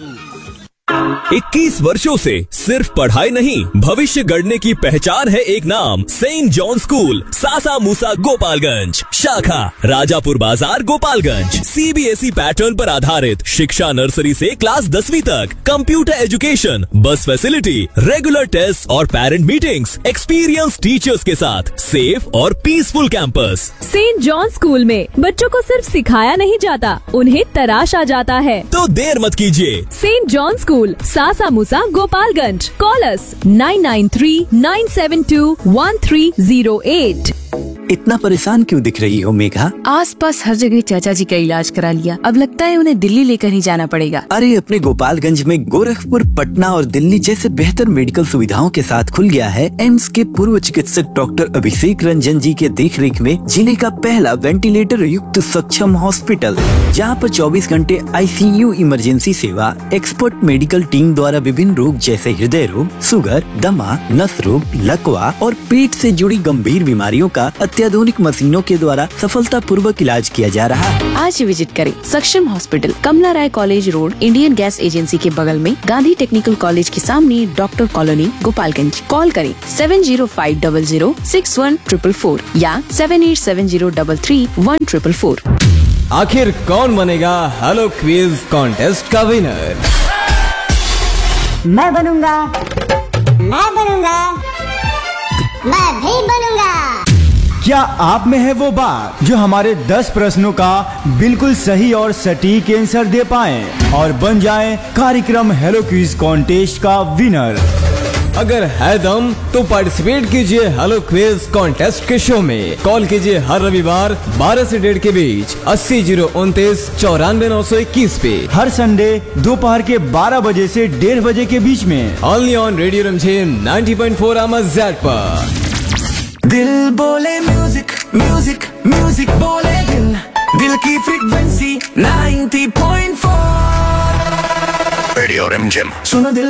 इक्कीस वर्षों से सिर्फ पढ़ाई नहीं, भविष्य गढ़ने की पहचान है एक नाम, सेंट जॉन स्कूल, सासा मूसा गोपालगंज, शाखा राजापुर बाजार गोपालगंज। सीबीएसई पैटर्न पर आधारित शिक्षा नर्सरी से क्लास दसवीं तक, कंप्यूटर एजुकेशन, बस फैसिलिटी, रेगुलर टेस्ट और पेरेंट मीटिंग्स, एक्सपीरियंस टीचर्स के साथ सेफ और peaceful campus. Saint John school में बच्चों को सिर्फ सिखाया नहीं जाता, उन्हें तराशा जाता है। तो देर मत कीजिए। Saint John school, Sasa Musa Gopalganj. Call us nine nine three nine seven to one three zero eight. इतना परेशान क्यों दिख रही हो मेघा? आसपास हर जगह चाचा जी का इलाज करा लिया, अब लगता है उन्हें दिल्ली लेकर ही जाना पड़ेगा। अरे अपने गोपालगंज में गोरखपुर, पटना और दिल्ली जैसे बेहतर मेडिकल सुविधाओं के साथ खुल गया है एम्स के पूर्व चिकित्सक डॉक्टर अभिषेक रंजन जी के देखरेख में जिले का पहला वेंटिलेटर युक्त सक्षम हॉस्पिटल, जहां पर चौबीस घंटे आईसीयू इमरजेंसी सेवा, एक्सपर्ट मेडिकल टीम द्वारा विभिन्न रोग जैसे हृदय रोग, शुगर, दमा, नस रोग, लकवा और पेट से जुड़ी गंभीर बीमारियों का अत्याधुनिक मशीनों के द्वारा सफलता पूर्वक इलाज किया जा रहा है। आज विजिट करें सक्षम हॉस्पिटल, कमला राय college road, Indian gas agency के बगल में, गांधी टेक्निकल कॉलेज के सामने, डॉक्टर कॉलोनी, गोपालगंज। कॉल करें seven zero five double zero six one triple four या seven eight seven zero double three one triple four. आखिर कौन बनेगा हेलो क्विज कॉन्टेस्ट का विनर? मैं बनूंगा, मैं बनूंगा, मैं भी बनूंगा। क्या आप में है वो बात जो हमारे दस प्रश्नों का बिल्कुल सही और सटीक आंसर दे पाए और बन जाए कार्यक्रम हेलो क्विज कॉन्टेस्ट का विनर? अगर है दम तो पार्टिसिपेट कीजिए हेलो क्विज कॉन्टेस्ट के शो में। कॉल कीजिए हर रविवार बारह से डेढ़ के बीच अस्सी जीरो उनतीस चौरानवे नौ सौ इक्कीस पे। हर संडे दोपहर के बारह बजे से डेढ़ बजे के बीच में only on radio रमझेम ninety point four आवाज़ पर। दिल बोले म्यूजिक, म्यूजिक, म्यूजिक बोले दिल, दिल की frequency ninety point four radio रमझेम। सुनो दिल